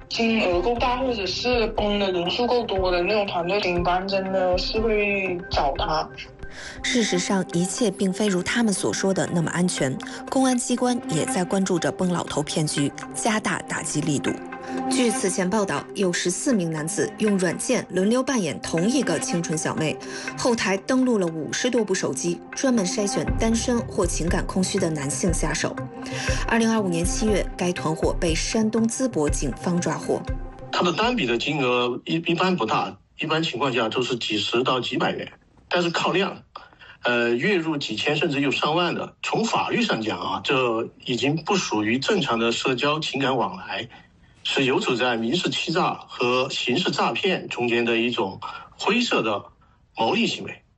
金额够大，或者是崩的人数够多的那种团队，警方真的是会找他。 事实上，一切并非如他们所说的那么安全。公安机关也在关注着崩老头骗局，加大打击力度。据此前报道，有14名男子用软件轮流扮演同一个清纯小妹，后台登录了50多部手机，专门筛选单身或情感空虚的男性下手。2025年7月，该团伙被山东淄博警方抓获。 他的单笔的金额一般不大，一般情况下都是几十到几百元，但是靠量，月入几千甚至有上万的。从法律上讲啊，这已经不属于正常的社交情感往来，是游走在民事欺诈和刑事诈骗中间的一种灰色的牟利行为。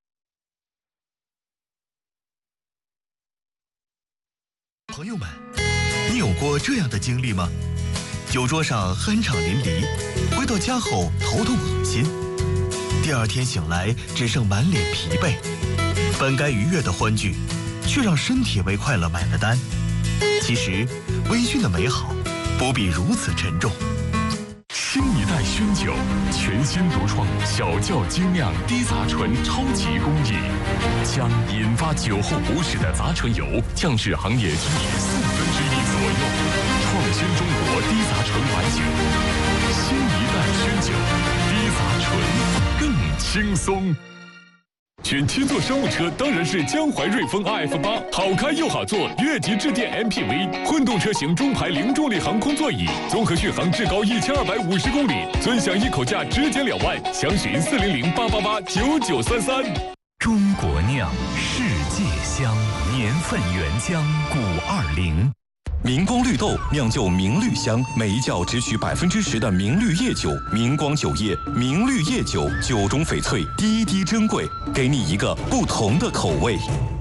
朋友们，你有过这样的经历吗？酒桌上酣畅淋漓，回到家后头痛恶心，第二天醒来只剩满脸疲惫，本该愉悦的欢聚，却让身体为快乐买了单。其实，微醺的美好不必如此沉重。 新一代熏酒，全新独创小窖精酿低杂醇超级工艺，将引发酒后不适的杂醇油降至行业均值1/4左右，创新中国低杂醇白酒。新一代熏酒，低杂醇更轻松。选七座商务车当然是江淮瑞风 RF8，好开又好坐，越级致电 MPV， 混动车型中排零重力航空座椅，综合续航至高1250公里，尊享一口价直减2万，详询400-888-9933。 中国酿，世界香，年份原浆520。 明光绿豆酿就明绿香，每一窖只取10%的明绿叶酒，明光酒业，明绿叶酒，酒中翡翠，滴滴珍贵，给你一个不同的口味。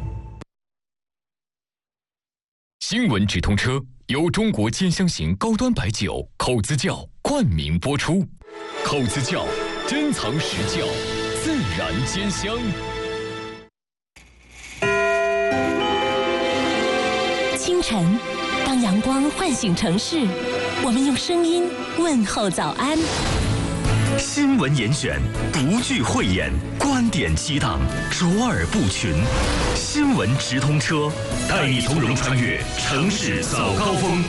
新闻直通车由中国兼香型高端白酒口子窖冠名播出，口子窖珍藏实窖，自然兼香。 清晨，当阳光唤醒城市，我们用声音问候早安。 新闻严选，独具慧眼，观点激荡，卓尔不群。新闻直通车，带你从容穿越城市早高峰。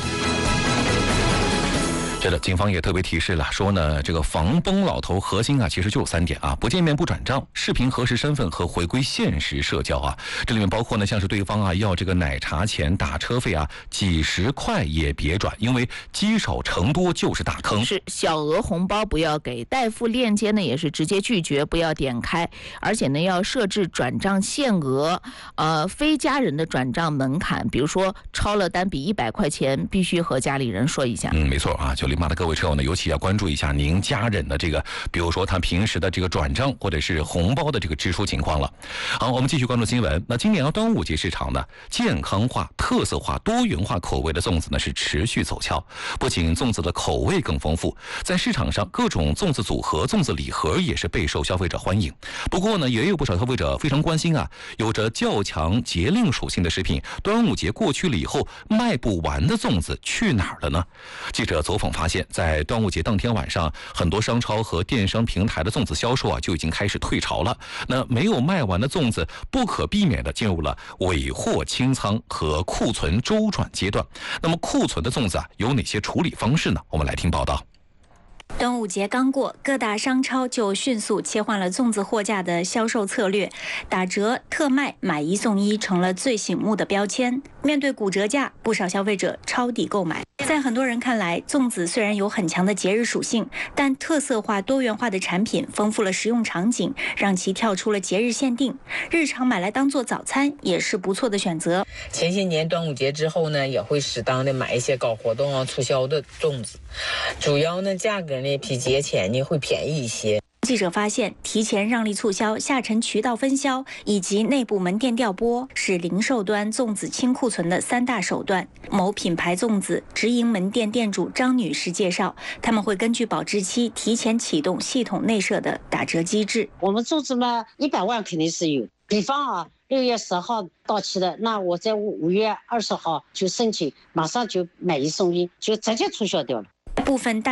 是的，警方也特别提示了，说呢，这个防崩老头核心啊，其实就有3点啊：不见面不转账，视频核实身份和回归现实社交啊。这里面包括呢，像是对方啊要这个奶茶钱、打车费啊，几十块也别转，因为积少成多就是大坑。 是小额红包不要给，代付链接呢也是直接拒绝，不要点开，而且呢要设置转账限额，非家人的转账门槛，比如说超了单笔100块钱，必须和家里人说一下。 没错啊，就骂的各位车友呢，尤其要关注一下您家人的这个，比如说他平时的这个转账或者是红包的这个支出情况了。好，我们继续关注新闻。那今年端午节市场呢，健康化、特色化、多元化口味的粽子呢是持续走俏。不仅粽子的口味更丰富，在市场上各种粽子组合、粽子礼盒也是备受消费者欢迎。不过呢，也有不少消费者非常关心啊，有着较强节令属性的食品，端午节过去了以后卖不完的粽子去哪儿了呢？记者走访发现，在端午节当天晚上，很多商超和电商平台的粽子销售啊就已经开始退潮了。那没有卖完的粽子，不可避免的进入了尾货清仓和库存周转阶段。那么库存的粽子啊，有哪些处理方式呢？我们来听报道。 端午节刚过，各大商超就迅速切换了粽子货架的销售策略，打折、特卖、买1送1成了最醒目的标签。面对骨折价，不少消费者抄底购买。在很多人看来，粽子虽然有很强的节日属性，但特色化、多元化的产品丰富了食用场景，让其跳出了节日限定。日常买来当做早餐也是不错的选择。 前些年端午节之后呢，也会适当的买一些搞活动啊、促销的粽子，主要呢价格呢比节前呢会便宜一些。 记者发现，提前让利促销、下沉渠道分销以及内部门店调拨是零售端粽子清库存的3大手段。某品牌粽子直营门店店主张女士介绍，他们会根据保质期提前启动系统内设的打折机制。 我们粽子嘛，100万肯定是有。比方啊，6月10号到期的，那我在5月20号就申请，马上就买1送1，就直接促销掉了。 部分大